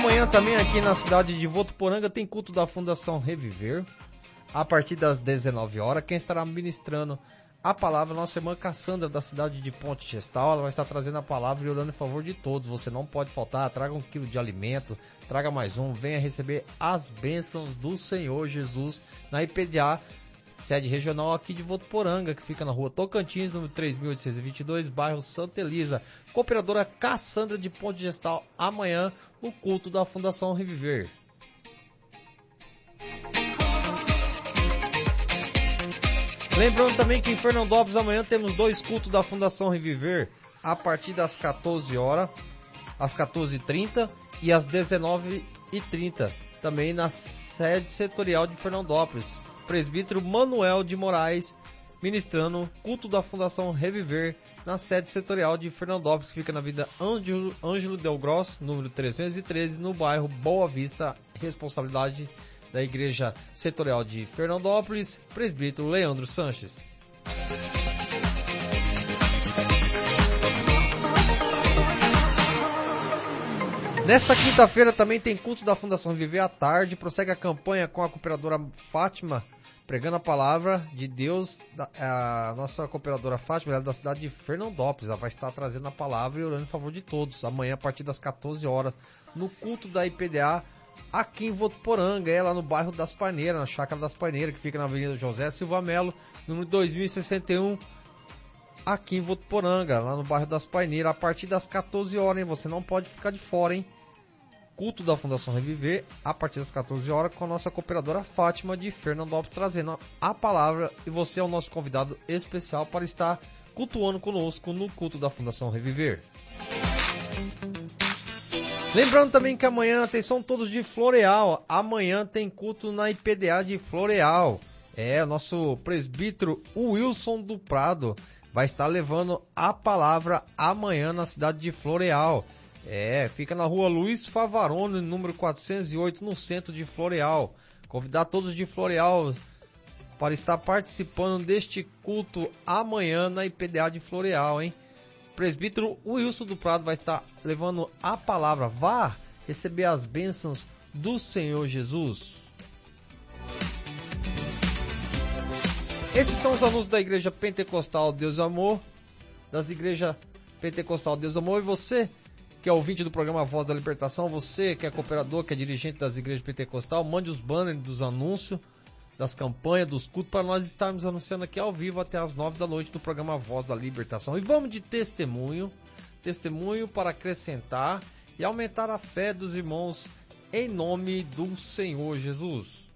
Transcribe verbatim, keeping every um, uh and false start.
Amanhã também aqui na cidade de Votuporanga tem culto da Fundação Reviver, a partir das dezenove horas. Quem estará ministrando a palavra é nossa irmã Cassandra, da cidade de Ponte Gestal. Ela vai estar trazendo a palavra e orando em favor de todos. Você não pode faltar, traga um quilo de alimento, traga mais um, venha receber as bênçãos do Senhor Jesus na I P D A, sede regional aqui de Votuporanga, que fica na rua Tocantins, número três mil oitocentos e vinte e dois, bairro Santa Elisa. Cooperadora Cassandra de Ponte Gestal, amanhã no culto da Fundação Reviver. Lembrando também que em Fernandópolis amanhã temos dois cultos da Fundação Reviver, a partir das quatorze horas, às quatorze e trinta e às dezenove e trinta, também na sede setorial de Fernandópolis. Presbítero Manuel de Moraes ministrando culto da Fundação Reviver na sede setorial de Fernandópolis, que fica na Avenida Ângelo, Ângelo Del Gross, número trezentos e treze, no bairro Boa Vista. Responsabilidade da Igreja Setorial de Fernandópolis, presbítero Leandro Sanches. Nesta quinta-feira também tem culto da Fundação Viver à tarde. Prossegue a campanha com a cooperadora Fátima, pregando a palavra de Deus. A nossa cooperadora Fátima, ela é da cidade de Fernandópolis. Ela vai estar trazendo a palavra e orando em favor de todos. Amanhã, a partir das quatorze horas, no culto da I P D A, aqui em Votuporanga, é lá no bairro das Paineiras, na Chácara das Paineiras, que fica na Avenida José Silva Melo, número dois mil e sessenta e um, aqui em Votuporanga, lá no bairro das Paineiras, a partir das quatorze horas, hein? Você não pode ficar de fora, hein? Culto da Fundação Reviver, a partir das quatorze horas, com a nossa cooperadora Fátima de Fernandópolis, trazendo a palavra, e você é o nosso convidado especial para estar cultuando conosco no culto da Fundação Reviver. Lembrando também que amanhã, atenção todos de Floreal, amanhã tem culto na I P D A de Floreal. É, o nosso presbítero Wilson do Prado vai estar levando a palavra amanhã na cidade de Floreal. É, fica na rua Luiz Favarone, número quatrocentos e oito, no centro de Floreal. Convidar todos de Floreal para estar participando deste culto amanhã na I P D A de Floreal, hein? Presbítero Wilson do Prado vai estar levando a palavra. Vá receber as bênçãos do Senhor Jesus. Esses são os anúncios da Igreja Pentecostal Deus e Amor, das Igrejas Pentecostal Deus e Amor. E você que é ouvinte do programa Voz da Libertação, você que é cooperador, que é dirigente das Igrejas Pentecostal, mande os banners dos anúncios, das campanhas, dos cultos, para nós estarmos anunciando aqui ao vivo até as nove da noite do programa Voz da Libertação. E vamos de testemunho, testemunho para acrescentar e aumentar a fé dos irmãos em nome do Senhor Jesus.